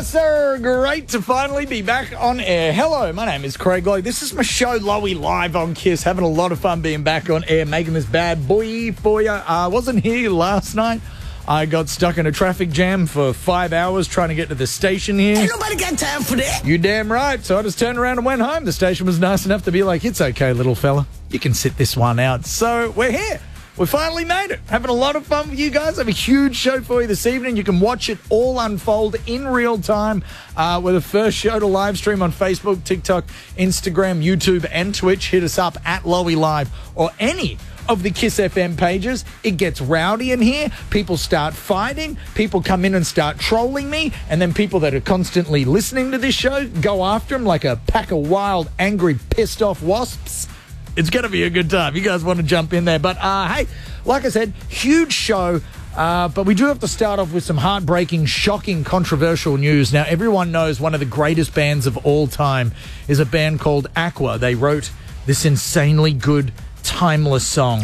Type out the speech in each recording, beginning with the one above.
Yes, sir. Great to finally be back on air. Hello, my name is Craig Lowe. This is my show, Lowy Live on KISS. Having a lot of fun being back on air, making this bad boy for you. I wasn't here last night. I got stuck in a traffic jam for 5 hours trying to get to the station here. Ain't nobody got time for that. You damn right. So I just turned around and went home. The station was nice enough to be like, it's okay, little fella. You can sit this one out. So we're here. We finally made it. Having a lot of fun with you guys. I have a huge show for you this evening. You can watch it all unfold in real time. We're the first show to live stream on Facebook, TikTok, Instagram, YouTube, and Twitch. Hit us up at Lowy Live or any of the KISS FM pages. It gets rowdy in here. People start fighting. People come in and start trolling me. And then people that are constantly listening to this show go after them like a pack of wild, angry, pissed off wasps. It's going to be a good time. You guys want to jump in there. But, hey, like I said, huge show. But we do have to start off with some heartbreaking, shocking, controversial news. Now, everyone knows one of the greatest bands of all time is a band called Aqua. They wrote this insanely good, timeless song.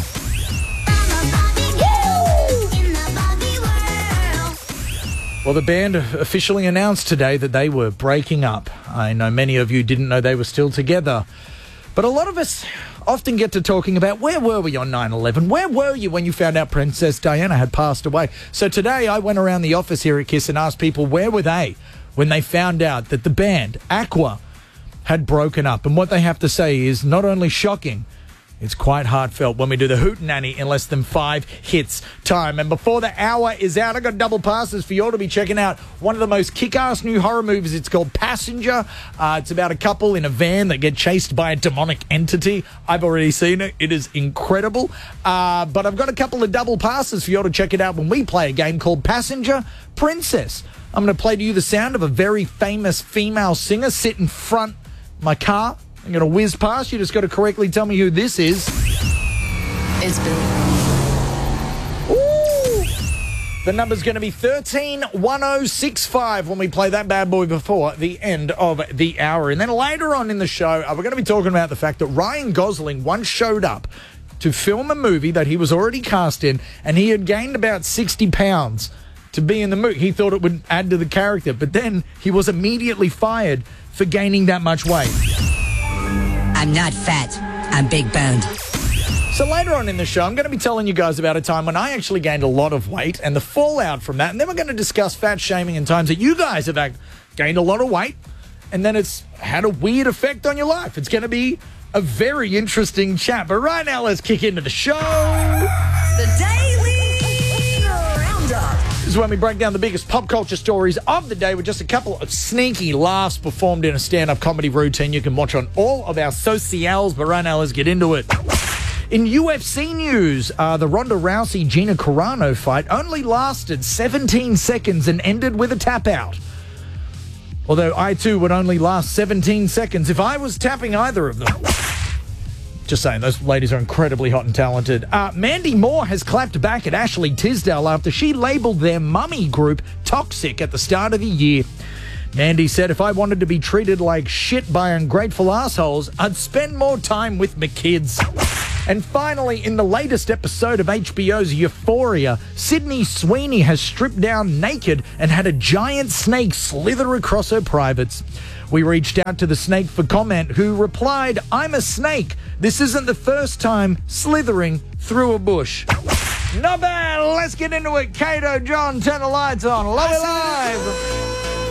Well, the band officially announced today that they were breaking up. I know many of you didn't know they were still together. But a lot of us often get to talking about, where were we on 9/11? Where were you when you found out Princess Diana had passed away? So today I went around the office here at KISS and asked people, where were they when they found out that the band, Aqua, had broken up? And what they have to say is not only shocking, it's quite heartfelt when we do the hootenanny in less than 5 hits time. And before the hour is out, I got double passes for you all to be checking out one of the most kick-ass new horror movies. It's called Passenger. It's about a couple in a van that get chased by a demonic entity. I've already seen it. It is incredible. But I've got a couple of double passes for you all to check it out when we play a game called Passenger Princess. I'm going to play to you the sound of a very famous female singer sit in front of my car. I'm going to whiz past. You just got to correctly tell me who this is. It's Billy. Ooh. The number's going to be 131065 when we play that bad boy before the end of the hour. And then later on in the show, we're going to be talking about the fact that Ryan Gosling once showed up to film a movie that he was already cast in, and he had gained about 60 pounds to be in the movie. He thought it would add to the character, but then he was immediately fired for gaining that much weight. I'm not fat. I'm big boned. So later on in the show, I'm going to be telling you guys about a time when I actually gained a lot of weight and the fallout from that. And then we're going to discuss fat shaming and times that you guys have gained a lot of weight and then it's had a weird effect on your life. It's going to be a very interesting chat. But right now, let's kick into the show. The Daily Roundup. This is when we break down the biggest pop culture stories of the day with just a couple of sneaky laughs performed in a stand-up comedy routine you can watch on all of our socials. But right now, let's get into it. In UFC news, the Ronda Rousey-Gina Carano fight only lasted 17 seconds and ended with a tap-out. Although I, too, would only last 17 seconds if I was tapping either of them. Just saying, those ladies are incredibly hot and talented. Mandy Moore has clapped back at Ashley Tisdale after she labelled their mummy group toxic at the start of the year. Mandy said, if I wanted to be treated like shit by ungrateful assholes, I'd spend more time with my kids. And finally, in the latest episode of HBO's Euphoria, Sydney Sweeney has stripped down naked and had a giant snake slither across her privates. We reached out to the snake for comment, who replied, I'm a snake. This isn't the first time slithering through a bush. Not bad. Let's get into it. Kato, John, turn the lights on. Love it live.